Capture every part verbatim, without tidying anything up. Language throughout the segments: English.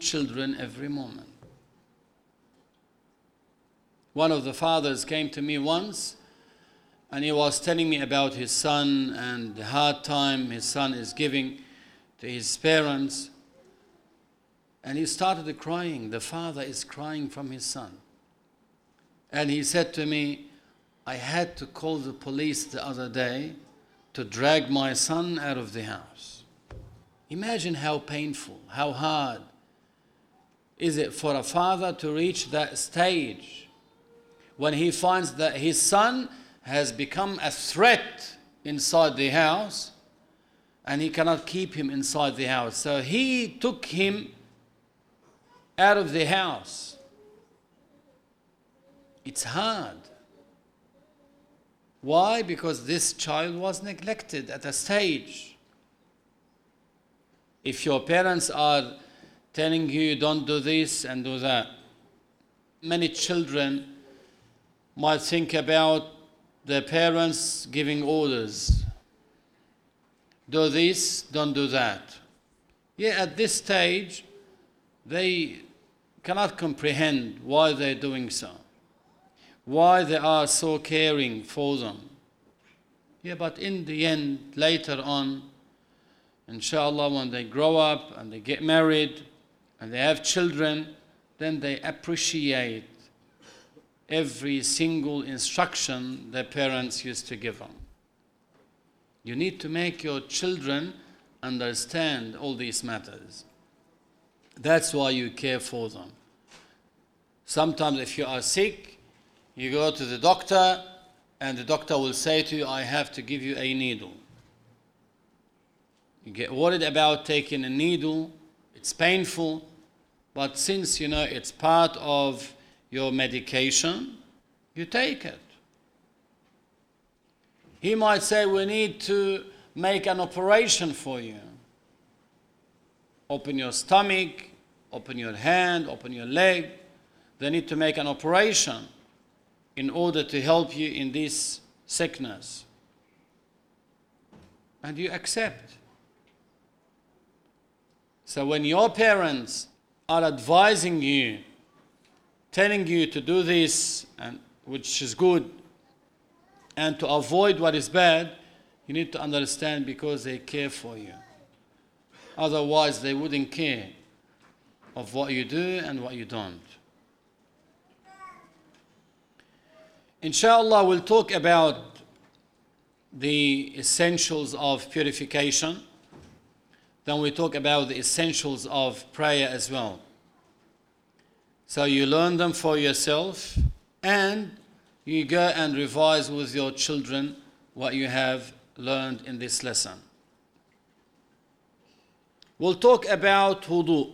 children every moment. One of the fathers came to me once and he was telling me about his son and the hard time his son is giving to his parents. And he started crying. The father is crying from his son. And he said to me, I had to call the police the other day to drag my son out of the house. Imagine how painful, how hard is it for a father to reach that stage when he finds that his son has become a threat inside the house and he cannot keep him inside the house. So he took him out of the house. It's hard. Why? Because this child was neglected at a stage. If your parents are telling you don't do this and do that, many children might think about their parents giving orders. Do this, don't do that. Yeah, at this stage, they cannot comprehend why they're doing so, why they are so caring for them. Yeah, but in the end, later on, inshallah, when they grow up and they get married and they have children, then they appreciate every single instruction their parents used to give them. You need to make your children understand all these matters. That's why you care for them. Sometimes if you are sick, you go to the doctor and the doctor will say to you, I have to give you a needle. You get worried about taking a needle, it's painful, but since you know it's part of your medication, you take it. He might say, we need to make an operation for you. Open your stomach, open your hand, open your leg. They need to make an operation in order to help you in this sickness. And you accept. So when your parents are advising you, telling you to do this, and which is good, and to avoid what is bad, you need to understand because they care for you. Otherwise, they wouldn't care of what you do and what you don't. Inshallah, we'll talk about the essentials of purification. Then we talk about the essentials of prayer as well. So you learn them for yourself and you go and revise with your children what you have learned in this lesson. We'll talk about wudu.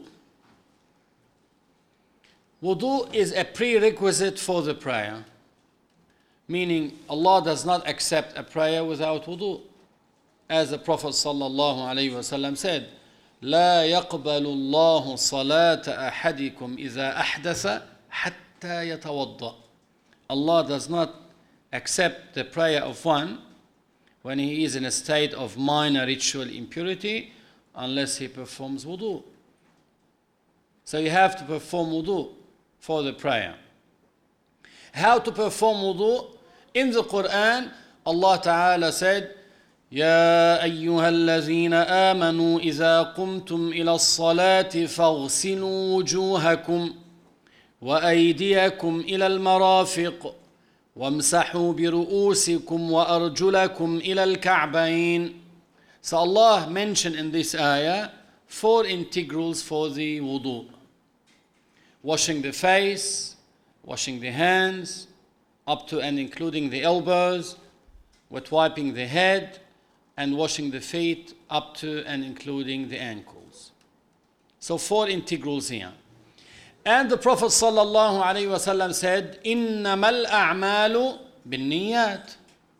Wudu is a prerequisite for the prayer, meaning Allah does not accept a prayer without wudu. As the Prophet sallallahu alaihi wasallam said, لا يقبل الله صلاة أحدكم إذا أحدث حتى يتوضأ. Allah does not accept the prayer of one when he is in a state of minor ritual impurity unless he performs wudu. So you have to perform wudu for the prayer. How to perform wudu? In the Quran, Allah Ta'ala said, يا أيها الذين آمنوا إذا قمتم إلى الصلاة فاغسلوا وجوهكم وأيديكم إلى المرافق وامسحوا برؤوسكم وأرجلكم إلى الكعبين. So Allah mentioned in this ayah four integrals for the wudu. Washing the face, washing the hands, up to and including the elbows, wet wiping the head, and washing the feet up to and including the ankles. So four integrals here. And the Prophet sallallahu alaihi wasallam said, إِنَّمَا الْأَعْمَالُ بِالنِّيَّاتِ.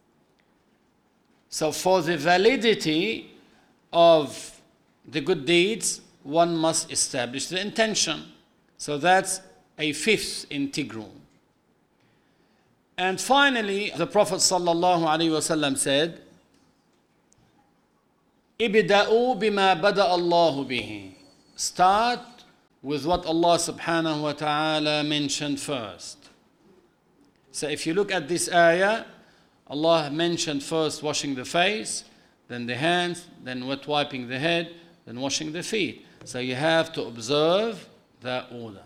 So for the validity of the good deeds, one must establish the intention. So that's a fifth integral. And finally, the Prophet sallallahu alaihi wasallam said, إِبْدَأُوا بِمَا بَدَأَ اللَّهُ بِهِ. Start with what Allah subhanahu wa ta'ala mentioned first. So if you look at this ayah, Allah mentioned first washing the face, then the hands, then wet wiping the head, then washing the feet. So you have to observe that order.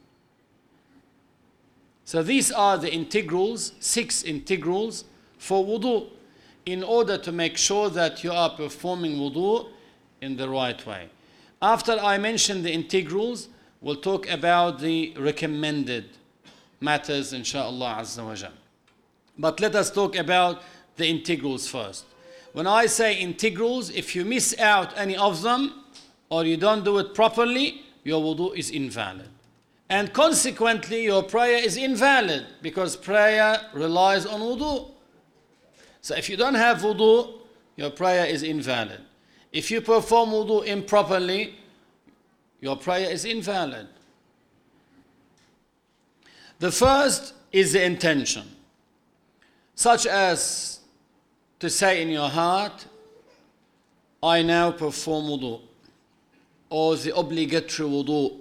So these are the integrals, six integrals for wudu, in order to make sure that you are performing wudu in the right way. After I mention the integrals, we'll talk about the recommended matters, inshaAllah Azza wa Jal. But let us talk about the integrals first. When I say integrals, if you miss out any of them, or you don't do it properly, your wudu is invalid. And consequently, your prayer is invalid, because prayer relies on wudu. So if you don't have wudu, your prayer is invalid. If you perform wudu improperly, your prayer is invalid. The first is the intention, such as to say in your heart, I now perform wudu, or the obligatory wudu,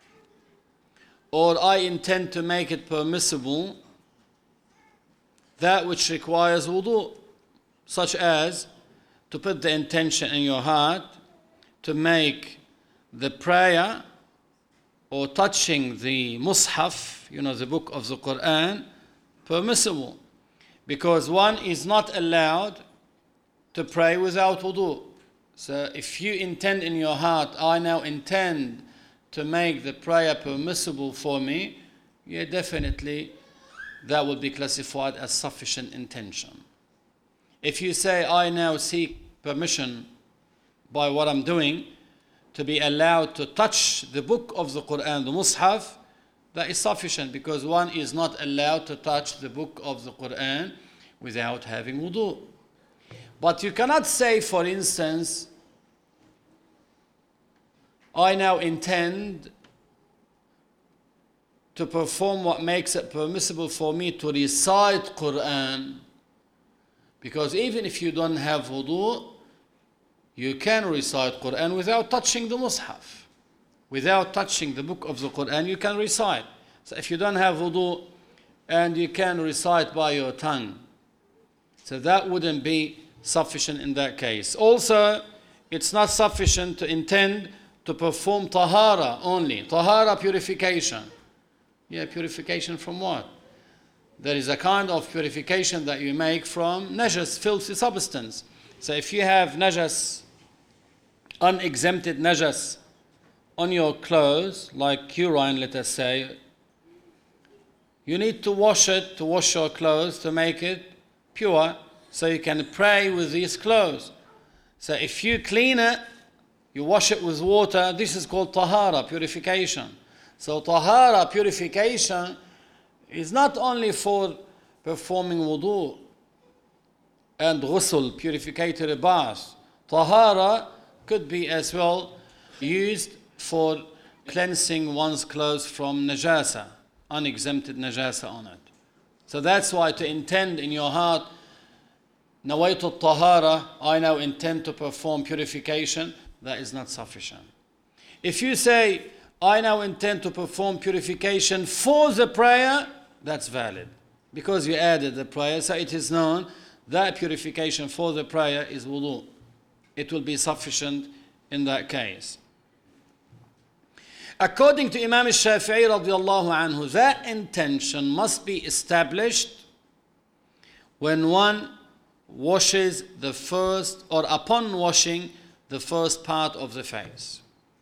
or I intend to make it permissible, that which requires wudu, such as to put the intention in your heart to make the prayer or touching the mushaf, you know, the book of the Quran, permissible. Because one is not allowed to pray without wudu. So if you intend in your heart, I now intend to make the prayer permissible for me, yeah, definitely that will be classified as sufficient intention. If you say, I now seek permission by what I'm doing to be allowed to touch the book of the Quran, the Mus'haf, that is sufficient, because one is not allowed to touch the book of the Quran without having wudu. But you cannot say, for instance, I now intend to perform what makes it permissible for me to recite Quran, because even if you don't have wudu, you can recite Quran without touching the Mus'haf. Without touching the book of the Quran, you can recite. So if you don't have wudu and you can recite by your tongue, so that wouldn't be sufficient in that case. Also, it's not sufficient to intend to perform tahara only. Tahara, purification. Yeah, purification from what? There is a kind of purification that you make from najas, filthy substance. So if you have najas, unexempted najas on your clothes, like urine, let us say, you need to wash it, to wash your clothes, to make it pure, so you can pray with these clothes. So if you clean it, you wash it with water, this is called tahara, purification. So tahara, purification, is not only for performing wudu and ghusl, purificatory bath. Tahara could be as well used for cleansing one's clothes from najasa, unexempted najasa on it. So that's why to intend in your heart, nawaitu tahara, I now intend to perform purification, that is not sufficient. If you say, I now intend to perform purification for the prayer, that's valid, because you added the prayer, so it is known that purification for the prayer is wudu. It will be sufficient in that case. According to Imam al-Shafi'i radiallahu anhu, that intention must be established when one washes the first, or upon washing the first part of the face.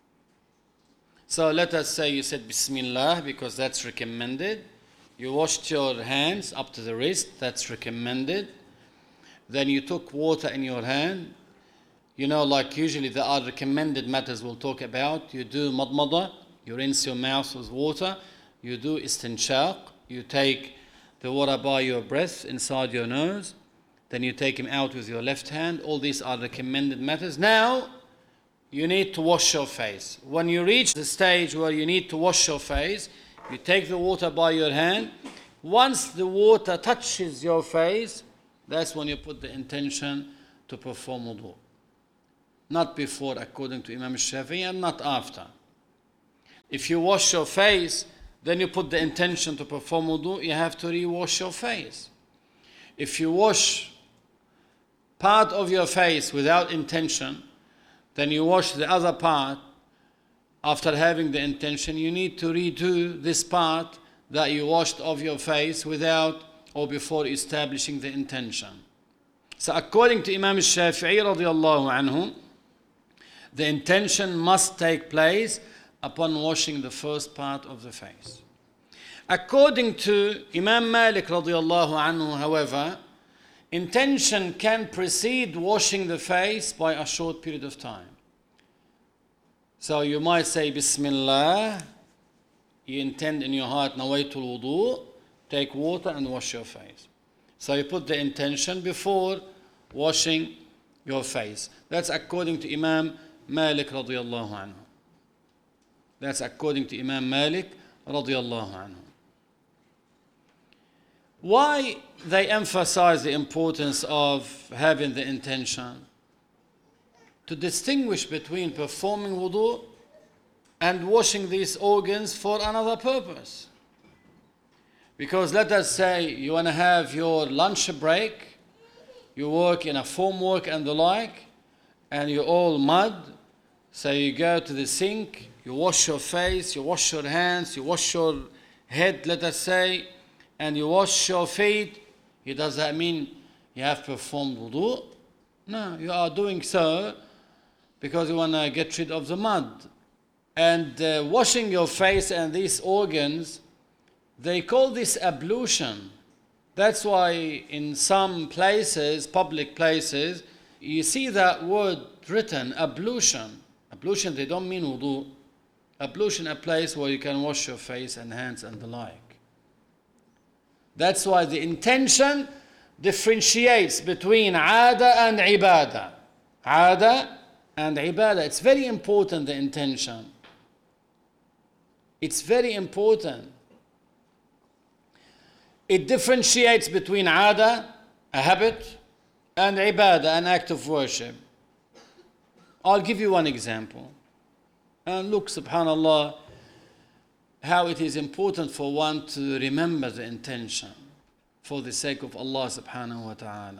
So let us say you said Bismillah, because that's recommended. You washed your hands up to the wrist, that's recommended. Then you took water in your hand. You know, like usually there are recommended matters we'll talk about. You do madmada, you rinse your mouth with water. You do istinshaq, you take the water by your breath inside your nose. Then you take him out with your left hand. All these are recommended matters. Now, you need to wash your face. When you reach the stage where you need to wash your face, you take the water by your hand. Once the water touches your face, that's when you put the intention to perform wudu. Not before, according to Imam Shafi'i, and not after. If you wash your face, then you put the intention to perform wudu, you have to re-wash your face. If you wash part of your face without intention, then you wash the other part after having the intention. You need to redo this part that you washed of your face without or before establishing the intention. So according to Imam Shafi'i radiallahu anhu, the intention must take place upon washing the first part of the face. According to Imam Malik radiallahu anhu, however, intention can precede washing the face by a short period of time. So you might say Bismillah, you intend in your heart nawaitul wudu, take water and wash your face. So you put the intention before washing your face. That's according to Imam Malik radiallahu anhu. That's according to Imam Malik radiallahu anhu. Why they emphasize the importance of having the intention? To distinguish between performing wudu and washing these organs for another purpose. Because let us say you want to have your lunch break, you work in a form work and the like, and you're all mud, so you go to the sink, you wash your face, you wash your hands, you wash your head, let us say, and you wash your feet. Does that mean you have performed wudu? No, you are doing so because you want to get rid of the mud. And uh, washing your face and these organs, they call this ablution. That's why in some places, public places, you see that word written, ablution. Ablution, they don't mean wudu. Ablution, a place where you can wash your face and hands and the like. That's why the intention differentiates between aada and ibadah. Aada and ibadah. It's very important, the intention. It's very important. It differentiates between aada, a habit, and ibadah, an act of worship. I'll give you one example. And look, subhanallah, how it is important for one to remember the intention for the sake of Allah subhanahu wa ta'ala.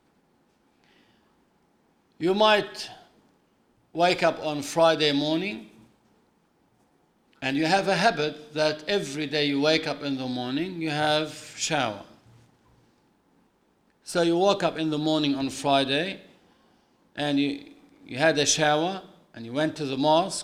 You might wake up on Friday morning and you have a habit that every day you wake up in the morning, you have shower. So you woke up in the morning on Friday and you, you had a shower and you went to the mosque.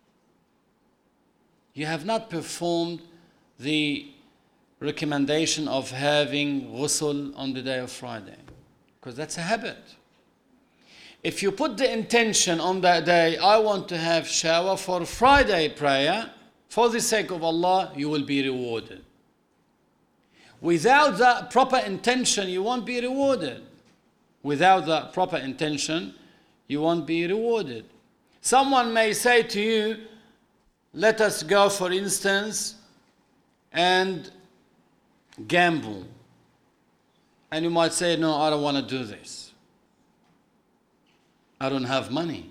You have not performed the recommendation of having ghusl on the day of Friday, because that's a habit. If you put the intention on that day, I want to have shower for Friday prayer, for the sake of Allah, you will be rewarded. Without that proper intention, you won't be rewarded. Without that proper intention, you won't be rewarded. Someone may say to you, let us go, for instance, and gamble. And you might say, no, I don't want to do this. I don't have money.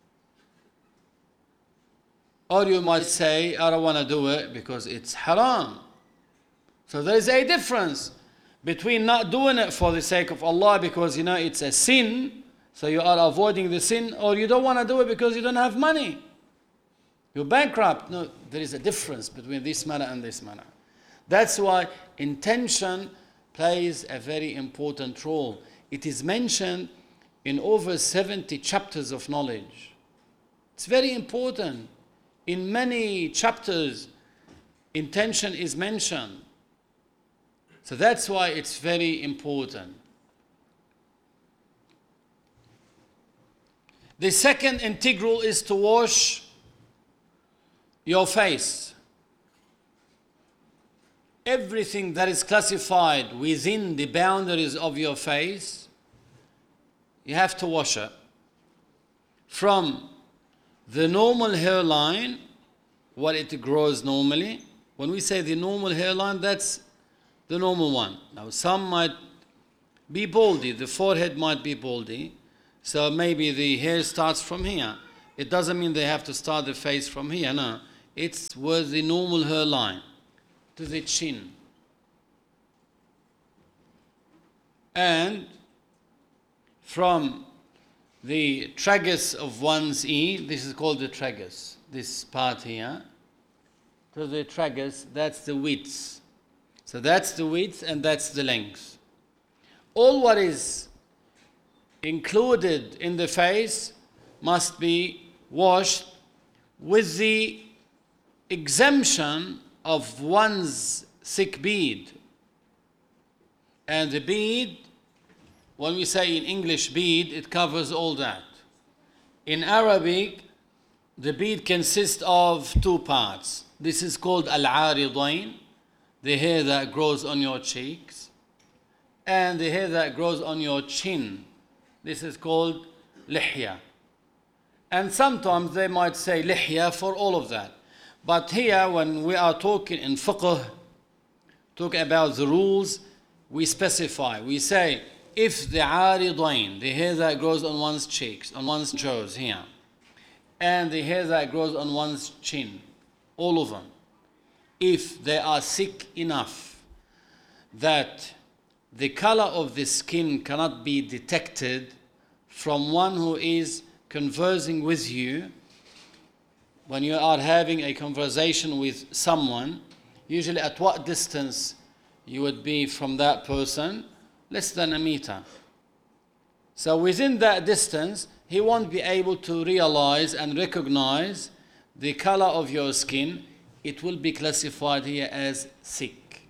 Or you might say, I don't want to do it because it's haram. So there is a difference between not doing it for the sake of Allah because, you know, it's a sin, so you are avoiding the sin, or you don't want to do it because you don't have money. You're bankrupt. No, there is a difference between this matter and this matter. That's why intention plays a very important role. It is mentioned in over seventy chapters of knowledge. It's very important. In many chapters, intention is mentioned. So that's why it's very important. The second integral is to wash your face. Everything that is classified within the boundaries of your face, you have to wash it. From the normal hairline, what it grows normally. When we say the normal hairline, that's the normal one. Now some might be baldy, the forehead might be baldy, so maybe the hair starts from here. It doesn't mean they have to start the face from here, no. It's with the normal hairline to the chin. And from the tragus of one's ear, this is called the tragus, this part here, to the tragus, that's the width. So that's the width and that's the length. All what is included in the face must be washed with the exemption of one's thick bead. And the bead, when we say in English bead, it covers all that. In Arabic, the bead consists of two parts. This is called al-aridain, the hair that grows on your cheeks, and the hair that grows on your chin. This is called lihya. And sometimes they might say lihya for all of that. But here, when we are talking in fiqh, talk about the rules, we specify. We say, if the aridain, the hair that grows on one's cheeks, on one's jaws here, and the hair that grows on one's chin, all of them, if they are thick enough that the color of the skin cannot be detected from one who is conversing with you, when you are having a conversation with someone, usually at what distance you would be from that person? Less than a meter. So within that distance, he won't be able to realize and recognize the color of your skin. It will be classified here as thick.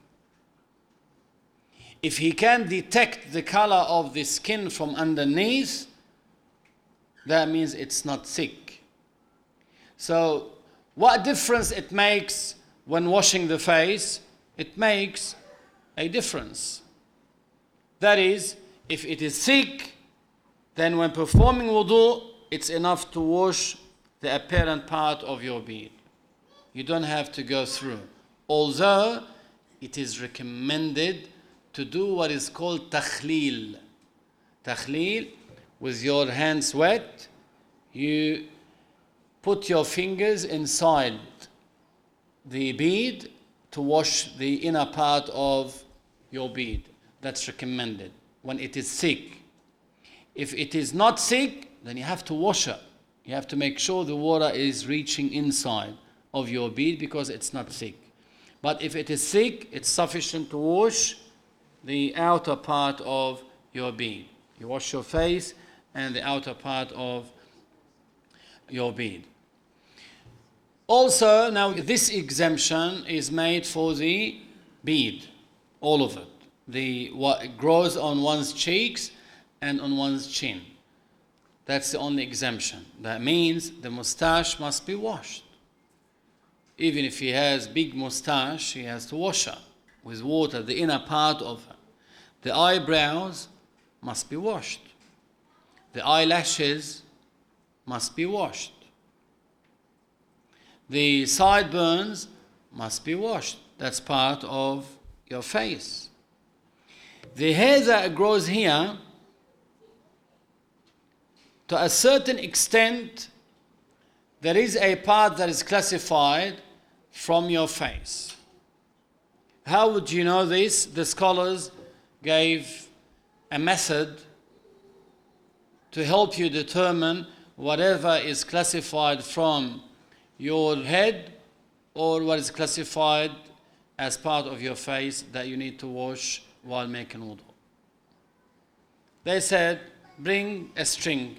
If he can detect the color of the skin from underneath, that means it's not thick. So what difference it makes when washing the face? It makes a difference. That is, if it is thick, then when performing wudu, it's enough to wash the apparent part of your beard. You don't have to go through. Although it is recommended to do what is called takhleel. Takhleel, with your hands wet, you put your fingers inside the bead to wash the inner part of your bead. That's recommended when it is thick. If it is not thick, then you have to wash it. You have to make sure the water is reaching inside of your bead because it's not thick. But if it is thick, it's sufficient to wash the outer part of your bead. You wash your face and the outer part of your bead. Also, now this exemption is made for the bead, all of it. The what grows on one's cheeks and on one's chin. That's the only exemption. That means the mustache must be washed. Even if he has big mustache, he has to wash it with water, the inner part of it. The eyebrows must be washed. The eyelashes must be washed. The sideburns must be washed. That's part of your face. The hair that grows here, to a certain extent, there is a part that is classified from your face. How would you know this? The scholars gave a method to help you determine whatever is classified from your head or what is classified as part of your face that you need to wash while making wudu. They said, bring a string,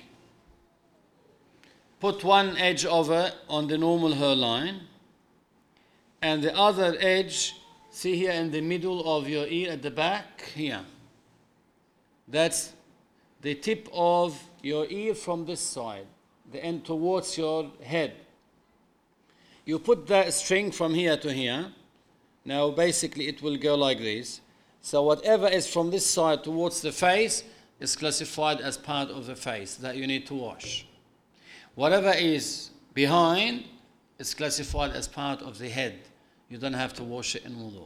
put one edge over on the normal hairline, and the other edge, see here in the middle of your ear at the back, here. That's the tip of your ear from this side, the end towards your head. You put that string from here to here. Now basically it will go like this. So whatever is from this side towards the face is classified as part of the face that you need to wash. Whatever is behind is classified as part of the head. You don't have to wash it in wudu.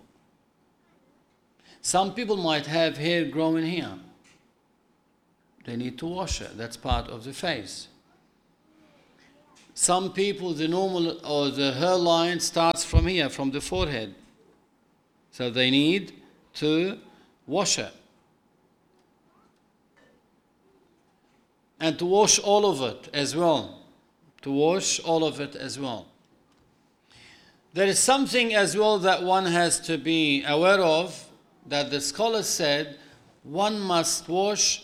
Some people might have hair growing here. They need to wash it. That's part of the face. Some people, the normal or the hairline starts from here, from the forehead. So they need to wash it. And to wash all of it as well. To wash all of it as well. There is something as well that one has to be aware of, that the scholars said one must wash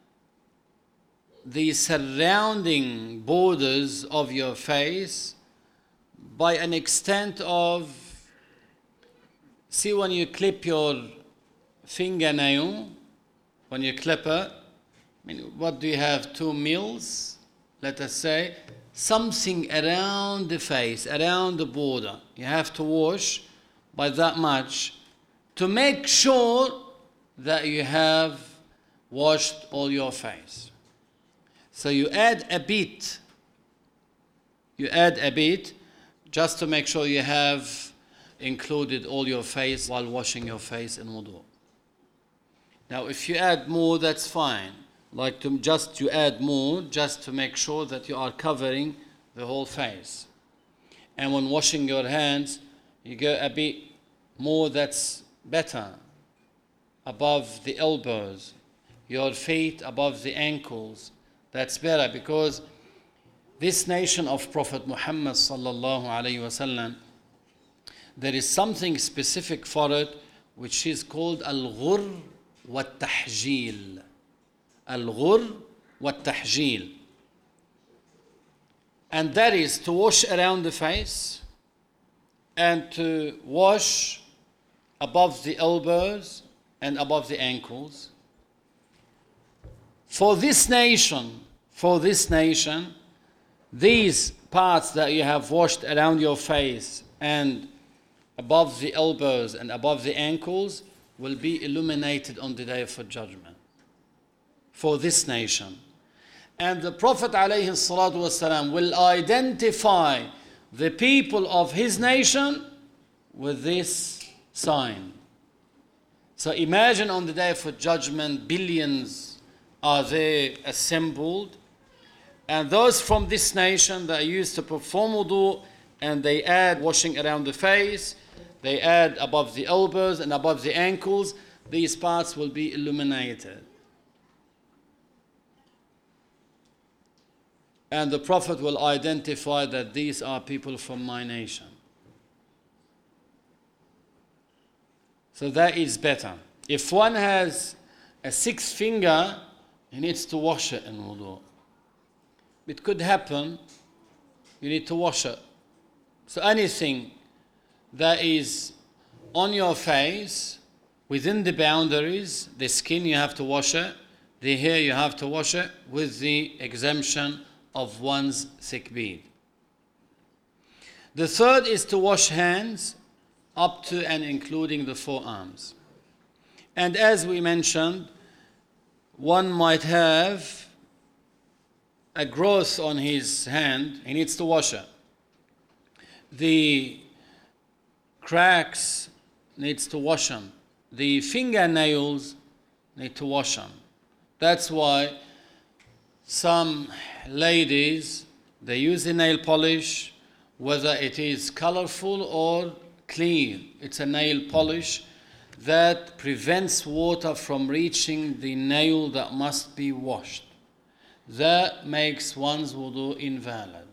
the surrounding borders of your face by an extent of, see when you clip your fingernail, when you clip it, I mean, what do you have, two mils, let us say, something around the face, around the border. You have to wash by that much to make sure that you have washed all your face. So you add a bit, you add a bit just to make sure you have included all your face while washing your face in wudu. Now if you add more, that's fine. Like to just you add more just to make sure that you are covering the whole face. And when washing your hands, you go a bit more, that's better. Above the elbows, your feet above the ankles, that's better, because this nation of Prophet Muhammad sallallahu alaihi wasallam, there is something specific for it which is called al-ghur wa tahjil. Al-ghur wa tahjil. And that is to wash around the face and to wash above the elbows and above the ankles. For this nation, for this nation, these parts that you have washed around your face and above the elbows and above the ankles will be illuminated on the day of judgment. For this nation. And the Prophet ﷺ will identify the people of his nation with this sign. So imagine on the day of judgment, billions are there assembled, and those from this nation that used to perform wudu, and they add washing around the face, they add above the elbows and above the ankles, these parts will be illuminated. And the Prophet will identify that these are people from my nation. So that is better. If one has a sixth finger, he needs to wash it in wudu. It could happen, you need to wash it. So anything that is on your face, within the boundaries, the skin you have to wash it, the hair you have to wash it, with the exemption of one's thick beard. The third is to wash hands up to and including the forearms. And as we mentioned, one might have a growth on his hand, he needs to wash it. The cracks needs to wash them. The fingernails need to wash them. That's why some ladies, they use the nail polish, whether it is colorful or clean. It's a nail polish that prevents water from reaching the nail that must be washed. That makes one's wudu invalid.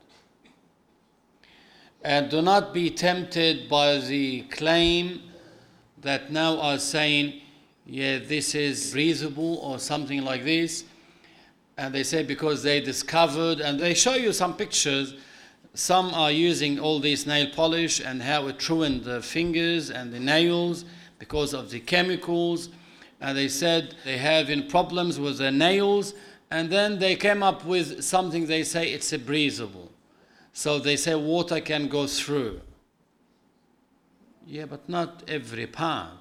And do not be tempted by the claim that now are saying, yeah, this is breathable or something like this. And they say because they discovered, and they show you some pictures, some are using all this nail polish and how it ruined the fingers and the nails because of the chemicals. And they said they having problems with their nails, and then they came up with something they say it's a breathable. So they say water can go through. Yeah, but not every part.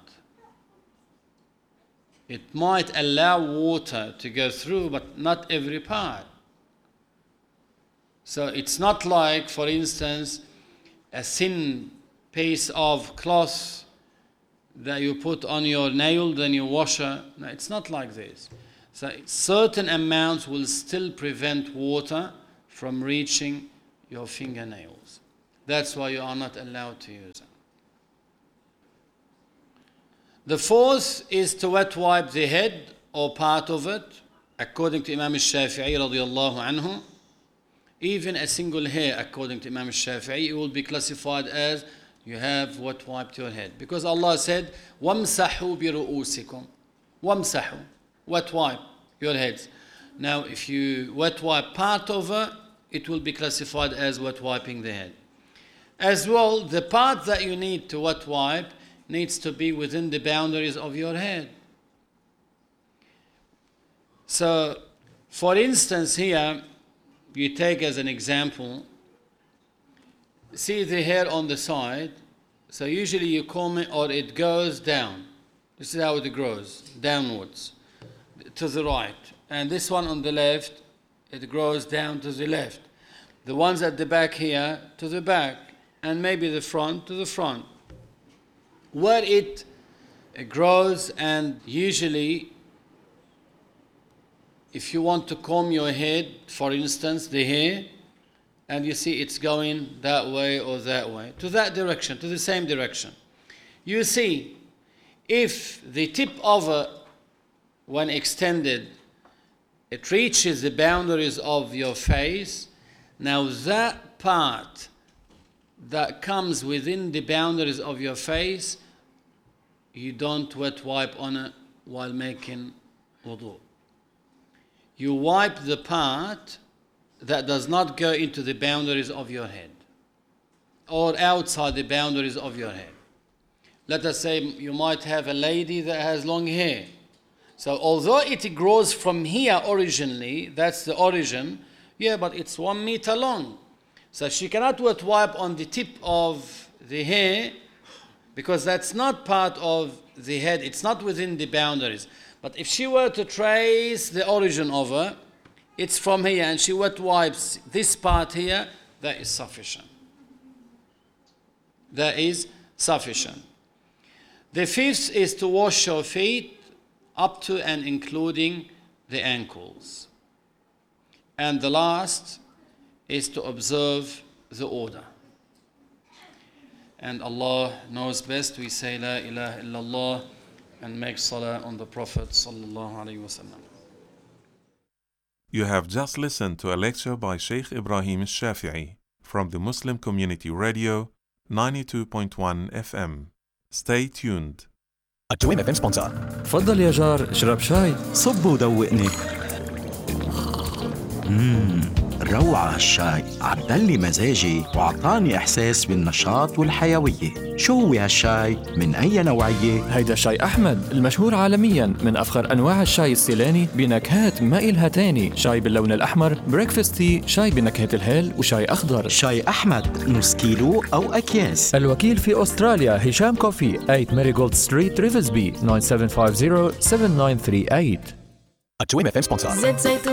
It might allow water to go through, but not every part. So it's not like, for instance, a thin piece of cloth that you put on your nail, then you wash it. No, it's not like this. So certain amounts will still prevent water from reaching your fingernails. That's why you are not allowed to use it. The fourth is to wet wipe the head or part of it. According to Imam al-Shafi'i radiyallahu anhu, even a single hair, according to Imam al-Shafi'i, it will be classified as you have wet wiped your head. Because Allah said, وَامْسَحُوا بِرُؤُوسِكُمْ. وَامْسَحُوا, wet wipe your heads. Now, if you wet wipe part of it, it will be classified as wet wiping the head. As well, the part that you need to wet wipe needs to be within the boundaries of your head. So, for instance, here, you take as an example, see the hair on the side. So usually you comb it or it goes down. This is how it grows, downwards, to the right. And this one on the left, it grows down to the left. The ones at the back here, to the back. And maybe the front, to the front. Where it grows, and usually, if you want to comb your head, for instance, the hair, and you see it's going that way or that way, to that direction, to the same direction. You see, if the tip of it, when extended, it reaches the boundaries of your face, now that part that comes within the boundaries of your face, you don't wet wipe on it while making wudu. You wipe the part that does not go into the boundaries of your head or outside the boundaries of your head. Let us say you might have a lady that has long hair. So although it grows from here originally, that's the origin, yeah, but it's one meter long. So she cannot wet wipe on the tip of the hair because that's not part of the head. It's not within the boundaries. But if she were to trace the origin of it, it's from here, and she wet wipes this part here, that is sufficient. That is sufficient. The fifth is to wash your feet up to and including the ankles. And the last is to observe the order. And Allah knows best. We say La ilaha illallah and make salah on the Prophet sallallahu alaihi wasallam. You have just listened to a lecture by Sheikh Ibrahim al-Shafi'i from the Muslim Community Radio ninety-two point one F M. Stay tuned. الجويم اف ام سبونسر. تفضل يا جار، اشرب شاي. صب ودوقني. مم. روعة هالشاي، عدلي مزاجي وعطاني إحساس بالنشاط والحيوية. شو هو هالشاي؟ من أي نوعية؟ هيدا شاي أحمد المشهور عالمياً، من أفخر أنواع الشاي السيلاني بنكهات ما إلها تاني. شاي باللون الأحمر، بريكفاست تي، شاي بنكهة الهيل، وشاي أخضر. شاي أحمد نص كيلو أو أكياس. الوكيل في أستراليا هشام كوفي، ثمانية ماريغولد ستريت ريفزبي، تسعة سبعة خمسة صفر سبعة تسعة ثلاثة ثمانية. الجويم اف ام سبونسر.